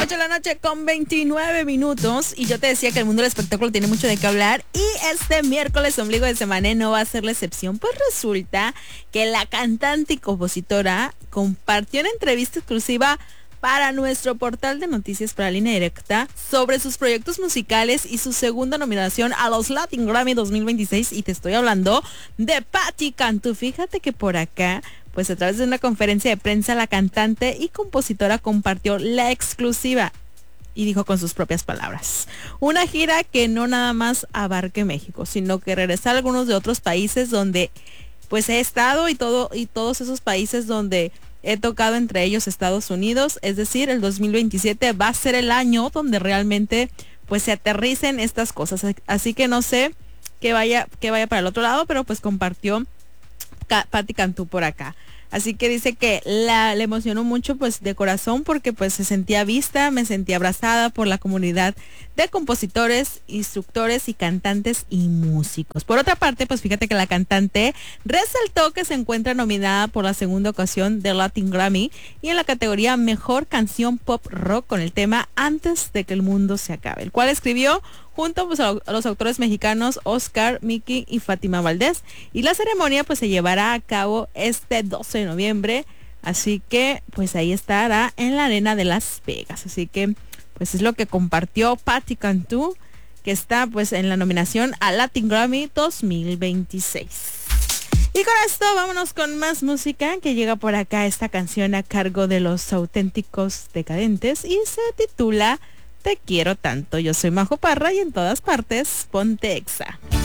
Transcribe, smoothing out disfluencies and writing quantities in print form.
8 de la noche con 29 minutos. Y yo te decía que el mundo del espectáculo tiene mucho de qué hablar. Y este miércoles, ombligo de semana, no va a ser la excepción. Pues resulta que la cantante y compositora compartió una entrevista exclusiva para nuestro portal de noticias para Línea Directa sobre sus proyectos musicales y su segunda nominación a los Latin Grammy 2026. Y te estoy hablando de Patti Cantú. Fíjate que por acá, pues a través de una conferencia de prensa, la cantante y compositora compartió la exclusiva y dijo con sus propias palabras: una gira que no nada más abarque México, sino que regresar a algunos de otros países donde pues he estado y todos esos países donde he tocado, entre ellos Estados Unidos. Es decir, el 2027 va a ser el año donde realmente pues se aterricen estas cosas. Así que no sé que vaya para el otro lado, pero pues compartió Patti Cantú por acá. Así que dice que le emocionó mucho pues de corazón, porque pues se sentía vista, me sentía abrazada por la comunidad de compositores, instructores y cantantes y músicos. Por otra parte, pues fíjate que la cantante resaltó que se encuentra nominada por la segunda ocasión del Latin Grammy y en la categoría Mejor Canción Pop Rock con el tema Antes de que el mundo se acabe, el cual escribió junto pues, a los autores mexicanos Oscar, Miki y Fátima Valdés. Y la ceremonia pues se llevará a cabo este 12 de noviembre. Así que pues ahí estará en la Arena de Las Vegas. Así que pues es lo que compartió Patti Cantú, que está pues en la nominación a Latin Grammy 2026. Y con esto vámonos con más música, que llega por acá esta canción a cargo de Los Auténticos Decadentes y se titula Te quiero tanto. Yo soy Majo Parra y en todas partes ponte Exa.